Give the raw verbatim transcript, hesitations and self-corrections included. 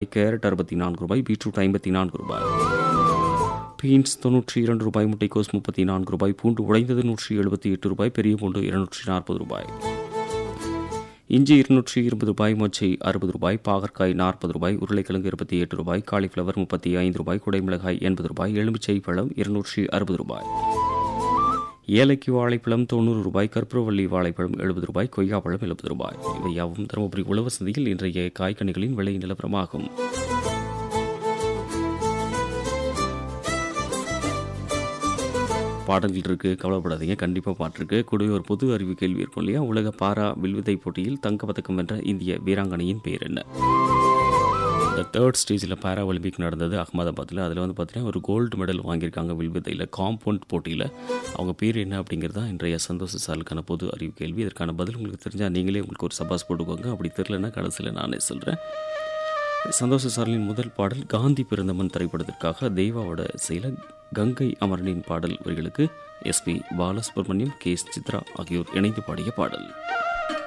Carrot அறுபத்தி நான்கு ரூபாய், பீட்ரூட் ஐம்பத்தி நான்கு ரூபாய், பீன்ஸ் தொன்னூற்றி இரண்டு ரூபாய், முட்டைக்கோஸ் முப்பத்தி நான்கு ரூபாய், பூண்டு உடைந்தது நூற்றி எழுபத்தி எட்டு ரூபாய், பெரிய பூண்டு இருநூற்றி நாற்பது ரூபாய், இஞ்சி இருநூற்றி இருபது ரூபாய், மொச்சை அறுபது ரூபாய், பாகற்காய் நாற்பது ரூபாய், உருளைக்கிழங்கு இருபத்தி எட்டு ரூபாய், காலிஃப்ளவர் முப்பத்தி ஐந்து ரூபாய், குடைமிளகாய் எண்பது ரூபாய், எலுமிச்சை பழம் இருநூற்றி அறுபது ரூபாய், ஏலைக்கு வாழைப்பழம் தொண்ணூறு ரூபாய், கற்பூரவள்ளி வாழைப்பழம் எழுபது ரூபாய், கொய்யாப்பழம் எழுபது ரூபாய். இவை யாவும் தருமபுரி உழவர் சந்தையில் இன்றைய காய்கனிகளின் விலை நிலவரமாகும். பாடல்கள் இருக்குது, கவலைப்படாதீங்க, கண்டிப்பாக பாட்டிருக்கு. கூடவே ஒரு பொது அறிவு கேள்வி இருக்கும் இல்லையா? உலக பாரா வில்வித்தை போட்டியில் தங்கப்பதக்கம் வென்ற இந்திய வீராங்கனையின் பேர் என்ன? இந்த தேர்ட் ஸ்டேஜில் பாரா ஒலிம்பிக் நடந்தது அகமதாபாத்தில். அதில் வந்து பார்த்தீங்கன்னா ஒரு கோல்டு மெடல் வாங்கியிருக்காங்க வில்வித்தையில், காம்பவுண்ட் போட்டியில். அவங்க பேர் என்ன அப்படிங்கிறது தான் இன்றைய சந்தோஷ சாலுக்கான பொது அறிவு கேள்வி. இதற்கான பதில் உங்களுக்கு தெரிஞ்சால் நீங்களே உங்களுக்கு ஒரு சபாஸ் போட்டுக்கோங்க. அப்படி தெரிலன்னா கடைசியில் நானே சொல்கிறேன். சந்தோஷ சாரலின் முதல் பாடல் காந்தி பிறந்தமன் திரைப்படத்திற்காக தெய்வாவோட செயல கங்கை அமரனின் பாடல் வரிகளுக்கு S B Balasubramaniam, K S Chitra ஆகியோர் இணைந்து பாடிய பாடல்.